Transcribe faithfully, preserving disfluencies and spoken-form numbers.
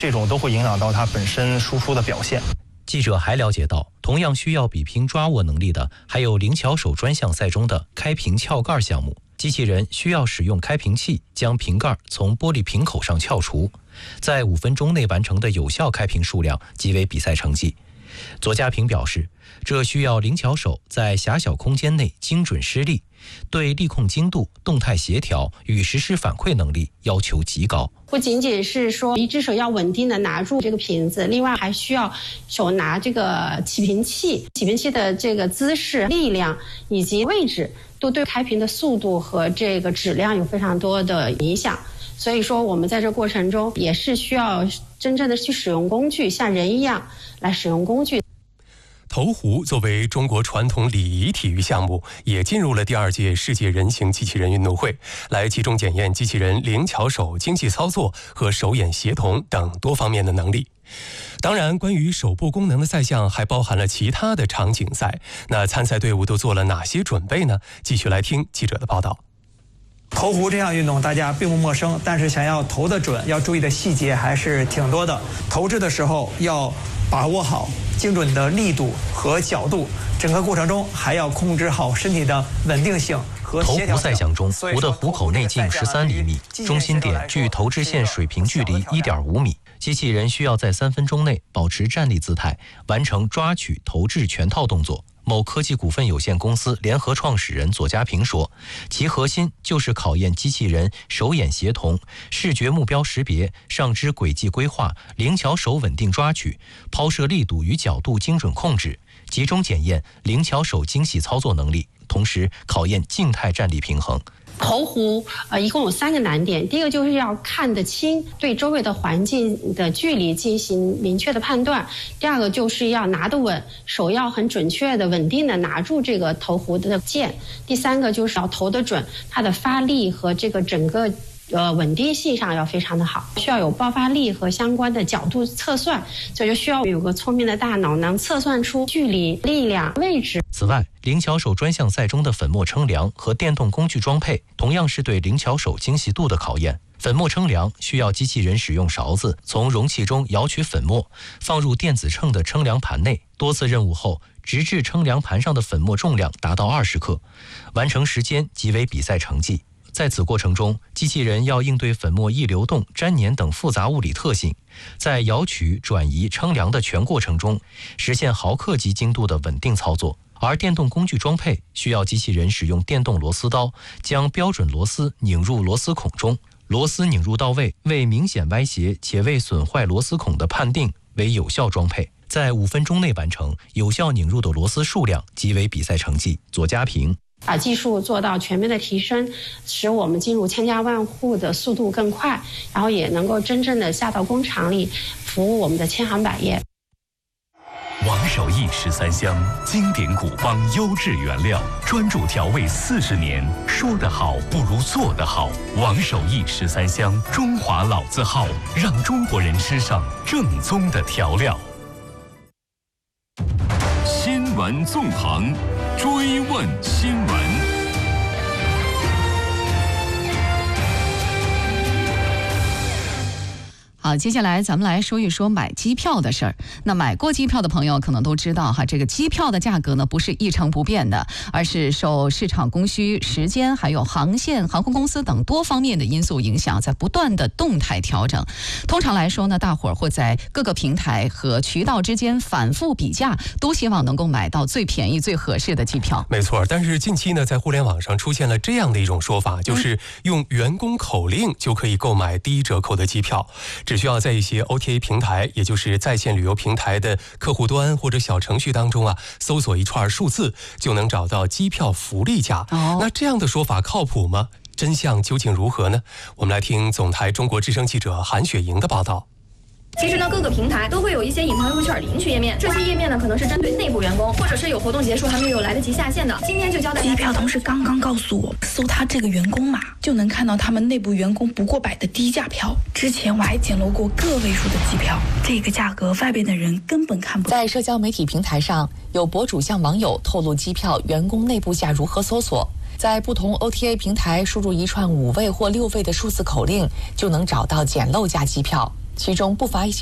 这种都会影响到它本身输出的表现。 记者还了解到，同样需要比拼抓握能力的，还有灵巧手专项赛中的开瓶撬盖项目。机器人需要使用开瓶器将瓶盖从玻璃瓶口上撬除，在五分钟内完成的有效开瓶数量即为比赛成绩。左家平表示，这需要灵巧手在狭小空间内精准施力，对力控精度、动态协调与实时反馈能力要求极高。 不仅仅是说一只手要稳定的拿住这个瓶子，另外还需要手拿这个起瓶器，起瓶器的这个姿势、力量以及位置都对开瓶的速度和这个质量有非常多的影响。所以说我们在这过程中也是需要真正的去使用工具，像人一样来使用工具。 投壶作为中国传统礼仪体育项目，也进入了第二届世界人形机器人运动会，来集中检验机器人灵巧手、精细操作和手眼协同等多方面的能力。当然，关于手部功能的赛项还包含了其他的场景赛。那参赛队伍都做了哪些准备呢？继续来听记者的报道。 投壶这项运动大家并不陌生，但是想要投得准，要注意的细节还是挺多的。投掷的时候要把握好精准的力度和角度，整个过程中还要控制好身体的稳定性和协调性。 投壶赛项中，壶的壶口内径十三厘米，中心点距投掷线水平距离一点五米。机器人需要在三分钟内保持站立姿态，完成抓取、投掷全套动作。某科技股份有限公司联合创始人左家平说，其核心就是考验机器人手眼协同、视觉目标识别、上肢轨迹规划、灵巧手稳定抓取、抛射力度与角度精准控制，集中检验灵巧手精细操作能力，同时考验静态站立平衡。 投壶呃，一共有三个难点。第一个就是要看得清，对周围的环境的距离进行明确的判断。第二个就是要拿得稳，手要很准确的、稳定的拿住这个投壶的剑。第三个就是要投得准，它的发力和这个整个呃稳定性上要非常的好，需要有爆发力和相关的角度测算，所以就需要有个聪明的大脑，能测算出距离、力量、位置。 此外，灵巧手专项赛中的粉末称量和电动工具装配，同样是对灵巧手精细度的考验。粉末称量需要机器人使用勺子从容器中舀取粉末，放入电子秤的称量盘内，多次任务后，直至称量盘上的粉末重量达到二十克，完成时间即为比赛成绩。在此过程中，机器人要应对粉末易流动、粘黏等复杂物理特性，在舀取、转移、称量的全过程中，实现毫克级精度的稳定操作。而电动工具装配需要机器人使用电动螺丝刀，将标准螺丝拧入螺丝孔中，螺丝拧入到位，未明显歪斜且未损坏螺丝孔的判定为有效装配。在五分钟内完成，有效拧入的螺丝数量即为比赛成绩。左家平。 把技术做到全面的提升，使我们进入千家万户的速度更快，然后也能够真正的下到工厂里，服务我们的千行百业。 王守义十三香，经典古方优质原料，专注调味四十年，说得好不如做得好。王守义十三香，中华老字号，让中国人吃上正宗的调料。新闻纵横，追问新闻。 好，接下来咱们来说一说买机票的事儿。那买过机票的朋友可能都知道哈，这个机票的价格呢不是一成不变的，而是受市场供需、时间还有航线、航空公司等多方面的因素影响，在不断的动态调整。通常来说呢，大伙儿会在各个平台和渠道之间反复比价，都希望能够买到最便宜、最合适的机票。 没错，但是近期呢，在互联网上出现了这样的一种说法，就是用员工口令就可以购买低折扣的机票。只需要在一些 O T A 平台，也就是在线旅游平台的客户端或者小程序当中啊，搜索一串数字，就能找到机票福利价。哦，那这样的说法靠谱吗？真相究竟如何呢？我们来听总台中国之声记者韩雪莹的报道。 其实呢，各个平台都会有一些隐藏优惠券领取页面，这些页面呢可能是针对内部员工，或者是有活动结束还没有来得及下线的。今天就教大家， 机票同事刚刚告诉我，搜他这个员工码就能看到他们内部员工不过百的低价票。之前我还捡漏过个位数的机票，这个价格外边的人根本看不到。 在社交媒体平台上，有博主向网友透露机票员工内部价如何搜索。在不同 O T A 平台输入一串五位或六位的数字口令，就能找到捡漏价机票。 其中不乏一些